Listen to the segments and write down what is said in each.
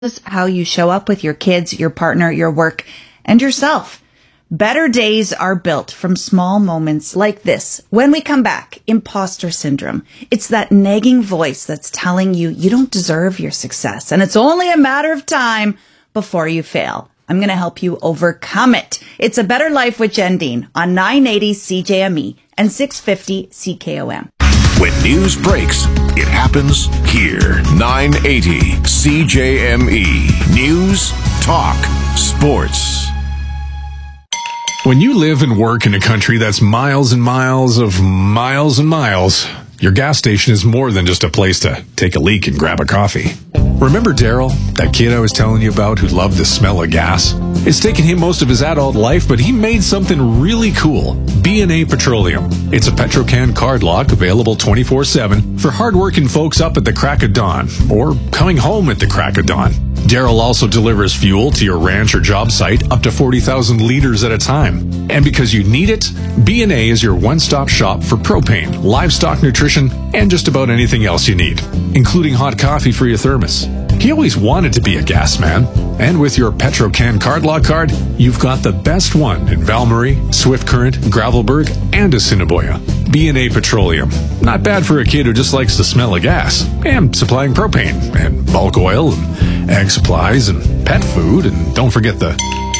is how you show up with your kids, your partner, your work, and yourself. Better days are built from small moments like this. When we come back, imposter syndrome. It's that nagging voice that's telling you you don't deserve your success, and it's only a matter of time before you fail. I'm going to help you overcome it. It's A Better Life with Jen Dean on 980 CJME and 650 CKOM. When news breaks, it happens here. 980 CJME. News, talk, sports. When you live and work in a country that's miles and miles of miles and miles, your gas station is more than just a place to take a leak and grab a coffee. Remember Daryl, that kid I was telling you about who loved the smell of gas? It's taken him most of his adult life, but he made something really cool. B&A Petroleum. It's a Petro-Can card lock available 24/7 for hardworking folks up at the crack of dawn or coming home at the crack of dawn. Daryl also delivers fuel to your ranch or job site up to 40,000 liters at a time. And because you need it, B&A is your one-stop shop for propane, livestock nutrition, and just about anything else you need, including hot coffee for your thermos. He always wanted to be a gas man, and with your Petro-Can card lock card, you've got the best one in Valmarie, Swift Current, Gravelburg, and Assiniboia. B&A Petroleum. Not bad for a kid who just likes the smell of gas, and supplying propane, and bulk oil, and ag supplies, and pet food, and don't forget the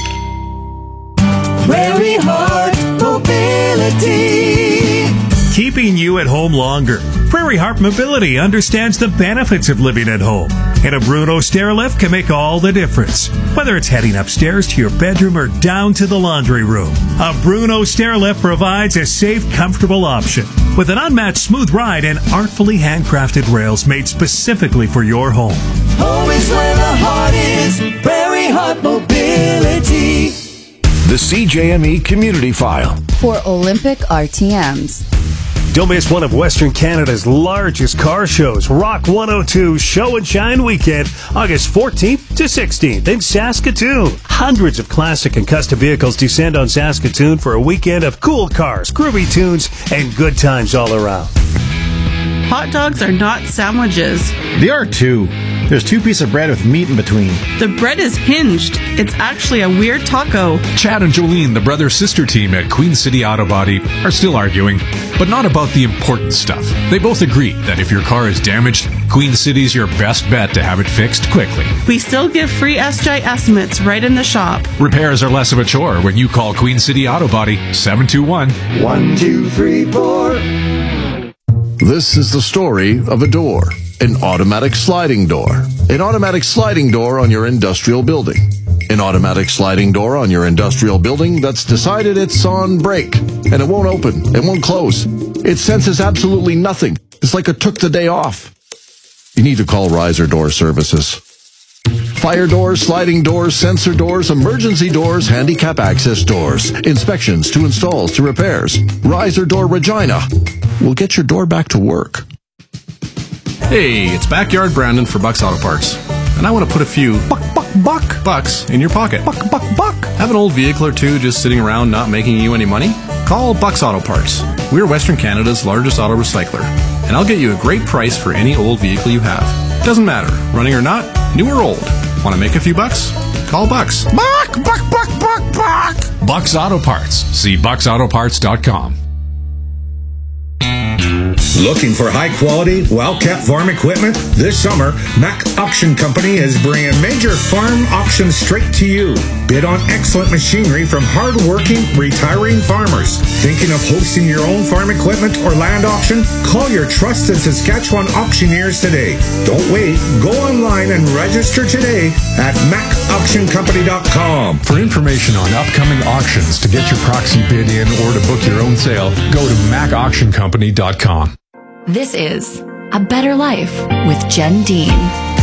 Prairie Heart Mobility. Keeping you at home longer. Prairie Heart Mobility understands the benefits of living at home, and a Bruno stairlift can make all the difference. Whether it's heading upstairs to your bedroom or down to the laundry room, a Bruno stairlift provides a safe, comfortable option with an unmatched smooth ride and artfully handcrafted rails made specifically for your home. Home is where the heart is. Prairie Heart Mobility. The CJME Community File. For Olympic RTMs. Don't miss one of Western Canada's largest car shows, Rock 102 Show and Shine Weekend, August 14th to 16th in Saskatoon. Hundreds of classic and custom vehicles descend on Saskatoon for a weekend of cool cars, groovy tunes, and good times all around. Hot dogs are not sandwiches. They are too. There's 2 pieces of bread with meat in between. The bread is hinged. It's actually a weird taco. Chad and Jolene, the brother-sister team at Queen City Auto Body, are still arguing, but not about the important stuff. They both agree that if your car is damaged, Queen City's your best bet to have it fixed quickly. We still give free SJ estimates right in the shop. Repairs are less of a chore when you call Queen City Auto Body 721-1234. This is the story of a door. An automatic sliding door. An automatic sliding door on your industrial building. An automatic sliding door on your industrial building that's decided it's on break. And it won't open. It won't close. It senses absolutely nothing. It's like it took the day off. You need to call Riser Door Services. Fire doors, sliding doors, sensor doors, emergency doors, handicap access doors. Inspections to installs to repairs. Riser Door Regina. We'll get your door back to work. Hey, it's Backyard Brandon for Bucks Auto Parts, and I want to put a few bucks in your pocket. Have an old vehicle or two just sitting around not making you any money? Call Bucks Auto Parts. We're Western Canada's largest auto recycler, and I'll get you a great price for any old vehicle you have. Doesn't matter, running or not, new or old. Want to make a few bucks? Call Bucks. Buck! Bucks Auto Parts. See bucksautoparts.com. Looking for high-quality, well-kept farm equipment? This summer, Mac Auction Company is bringing major farm auctions straight to you. Bid on excellent machinery from hard-working, retiring farmers. Thinking of hosting your own farm equipment or land auction? Call your trusted Saskatchewan auctioneers today. Don't wait. Go online and register today at macauctioncompany.com. For information on upcoming auctions, to get your proxy bid in, or to book your own sale, go to macauctioncompany.com. This is A Better Life with Jen Dean.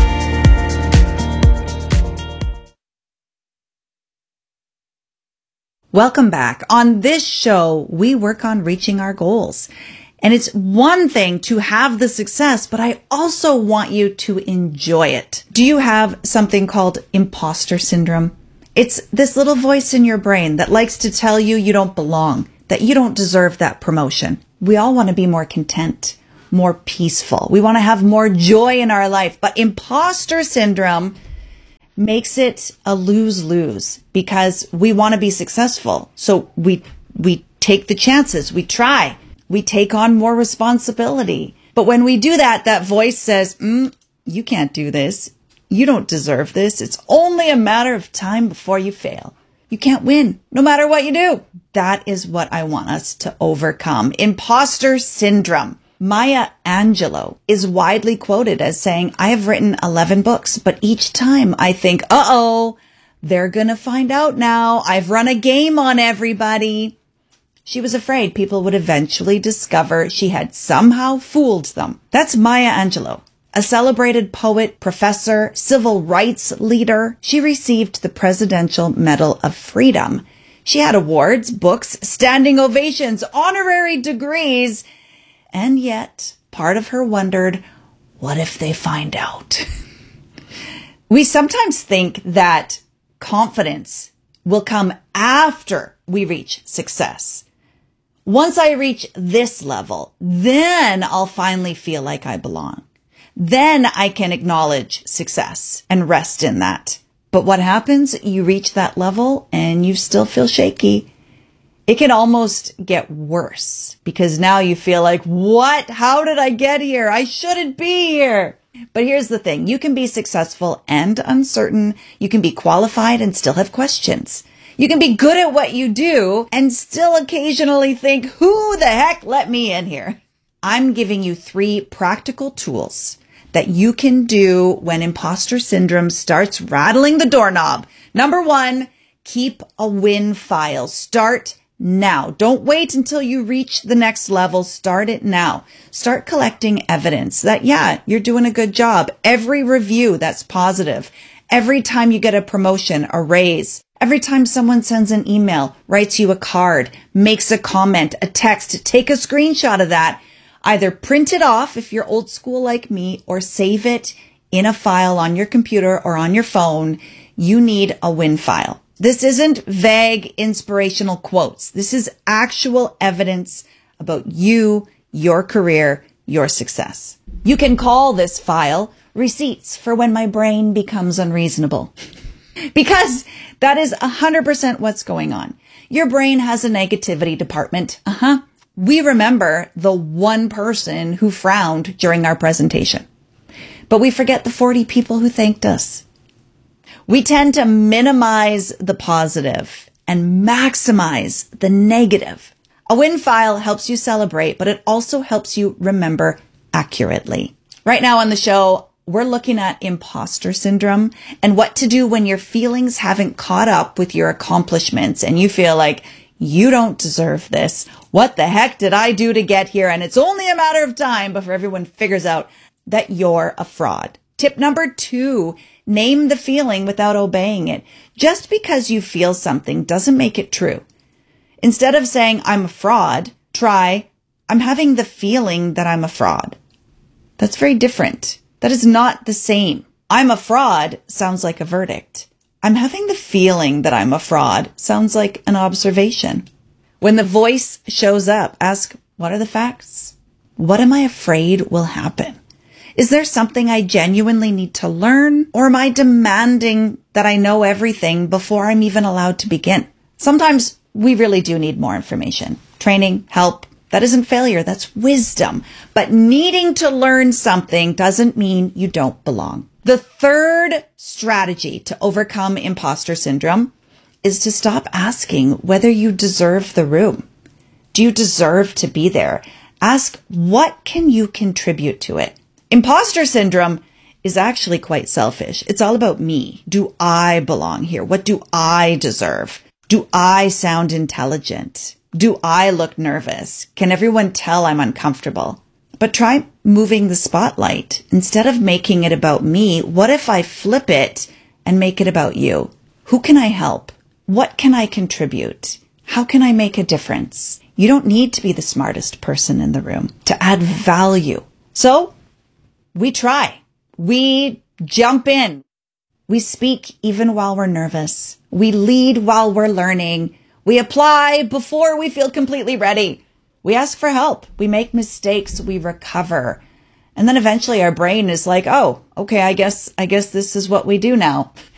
Welcome back. On this show, we work on reaching our goals. And it's one thing to have the success, but I also want you to enjoy it. Do you have something called imposter syndrome? It's this little voice in your brain that likes to tell you you don't belong, that you don't deserve that promotion. We all want to be more content, more peaceful. We want to have more joy in our life, but imposter syndrome makes it a lose-lose because we want to be successful. So we take the chances. We try. We take on more responsibility. But when we do that, that voice says, you can't do this. You don't deserve this. It's only a matter of time before you fail. You can't win no matter what you do. That is what I want us to overcome. Imposter syndrome. Maya Angelou is widely quoted as saying, I have written 11 books, but each time I think, they're going to find out now. I've run a game on everybody. She was afraid people would eventually discover she had somehow fooled them. That's Maya Angelou. A celebrated poet, professor, civil rights leader, she received the Presidential Medal of Freedom. She had awards, books, standing ovations, honorary degrees, and yet part of her wondered, what if they find out? We sometimes think that confidence will come after we reach success. Once I reach this level, then I'll finally feel like I belong. Then I can acknowledge success and rest in that. But what happens? You reach that level and you still feel shaky. It can almost get worse because now you feel like, what? How did I get here? I shouldn't be here. But here's the thing. You can be successful and uncertain. You can be qualified and still have questions. You can be good at what you do and still occasionally think, who the heck let me in here? I'm giving you 3 practical tools that you can do when imposter syndrome starts rattling the doorknob. Number 1, keep a win file. Start now. Don't wait until you reach the next level. Start it now. Start collecting evidence that, you're doing a good job. Every review that's positive. Every time you get a promotion, a raise. Every time someone sends an email, writes you a card, makes a comment, a text, take a screenshot of that. Either print it off if you're old school like me or save it in a file on your computer or on your phone. You need a win file. This isn't vague inspirational quotes. This is actual evidence about you, your career, your success. You can call this file receipts for when my brain becomes unreasonable. Because that is 100% what's going on. Your brain has a negativity department. We remember the one person who frowned during our presentation, but we forget the 40 people who thanked us. We tend to minimize the positive and maximize the negative. A win file helps you celebrate, but it also helps you remember accurately. Right now on the show, we're looking at imposter syndrome and what to do when your feelings haven't caught up with your accomplishments and you feel like you don't deserve this. What the heck did I do to get here? And it's only a matter of time before everyone figures out that you're a fraud. Tip number 2, name the feeling without obeying it. Just because you feel something doesn't make it true. Instead of saying, I'm a fraud, try, I'm having the feeling that I'm a fraud. That's very different. That is not the same. I'm a fraud sounds like a verdict. I'm having the feeling that I'm a fraud sounds like an observation. When the voice shows up, ask, what are the facts? What am I afraid will happen? Is there something I genuinely need to learn? Or am I demanding that I know everything before I'm even allowed to begin? Sometimes we really do need more information. Training, help. That isn't failure. That's wisdom. But needing to learn something doesn't mean you don't belong. The third strategy to overcome imposter syndrome is to stop asking whether you deserve the room. Do you deserve to be there? Ask, what can you contribute to it? Imposter syndrome is actually quite selfish. It's all about me. Do I belong here? What do I deserve? Do I sound intelligent? Do I look nervous? Can everyone tell I'm uncomfortable? But try moving the spotlight. Instead of making it about me, what if I flip it and make it about you? Who can I help? What can I contribute? How can I make a difference? You don't need to be the smartest person in the room to add value. So we try. We jump in. We speak even while we're nervous. We lead while we're learning. We apply before we feel completely ready. We ask for help. We make mistakes. We recover. And then eventually our brain is like, oh, okay, I guess this is what we do now.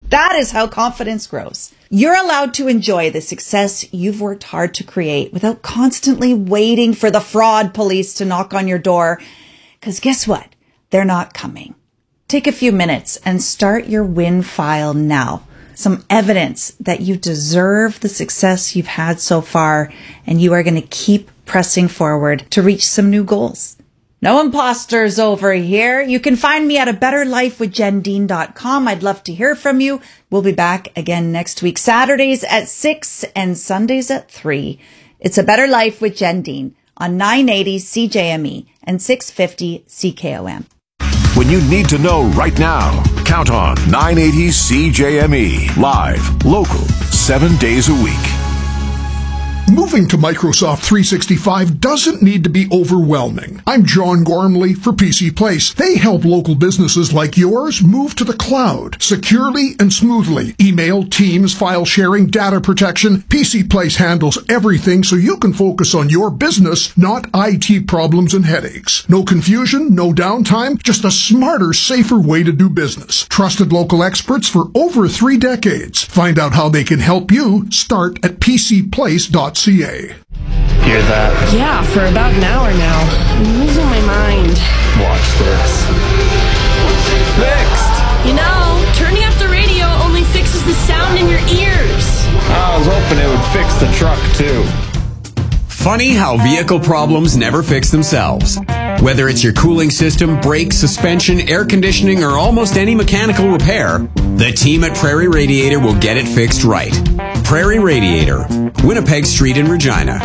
That is how confidence grows. You're allowed to enjoy the success you've worked hard to create without constantly waiting for the fraud police to knock on your door. Because guess what? They're not coming. Take a few minutes and start your win file now. Some evidence that you deserve the success you've had so far, and you are going to keep pressing forward to reach some new goals. No imposters over here. You can find me at abetterlifewithjendean.com. I'd love to hear from you. We'll be back again next week, Saturdays at 6 and Sundays at 3. It's A Better Life with Jen Dean on 980 CJME and 650 CKOM. When you need to know right now, count on 980 CJME. Live, local, 7 days a week. Moving to Microsoft 365 doesn't need to be overwhelming. I'm John Gormley for PC Place. They help local businesses like yours move to the cloud securely and smoothly. Email, Teams, file sharing, data protection. PC Place handles everything so you can focus on your business, not IT problems and headaches. No confusion, no downtime, just a smarter, safer way to do business. Trusted local experts for over 3 decades. Find out how they can help you. Start at pcplace.ca. Hear that? Yeah, for about an hour now. I'm losing my mind. Watch this. Fixed! You know, turning up the radio only fixes the sound in your ears. I was hoping it would fix the truck, too. Funny how vehicle problems never fix themselves. Whether it's your cooling system, brakes, suspension, air conditioning, or almost any mechanical repair, the team at Prairie Radiator will get it fixed right. Prairie Radiator, Winnipeg Street in Regina.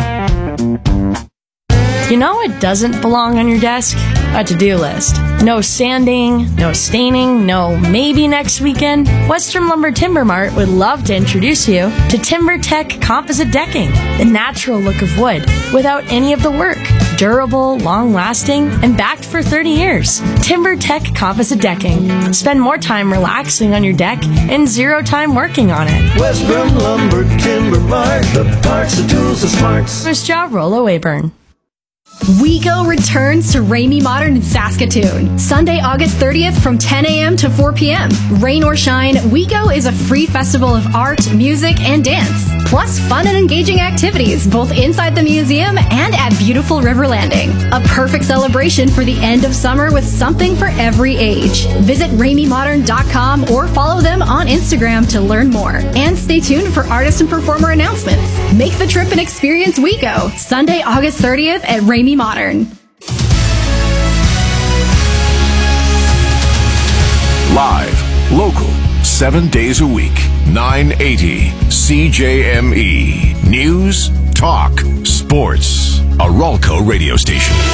You know what doesn't belong on your desk? A to-do list. No sanding, no staining, no maybe next weekend. Western Lumber Timber Mart would love to introduce you to TimberTech Composite Decking, the natural look of wood without any of the work. Durable, long-lasting, and backed for 30 years. TimberTech Composite Decking. Spend more time relaxing on your deck and 0 time working on it. Western Lumber Timber Mart, the parts, the tools, the smarts. First job, Rollo Weyburn. WeGo returns to Ramey Modern in Saskatoon, Sunday, August 30th from 10 a.m. to 4 p.m. Rain or shine, WeGo is a free festival of art, music, and dance, plus fun and engaging activities both inside the museum and at beautiful River Landing. A perfect celebration for the end of summer with something for every age. Visit RameyModern.com or follow them on Instagram to learn more. And stay tuned for artist and performer announcements. Make the trip and experience WeGo, Sunday, August 30th at Ramey Modern. Live, local, 7 days a week. 980 CJME. News, talk, sports. A Ralco radio station.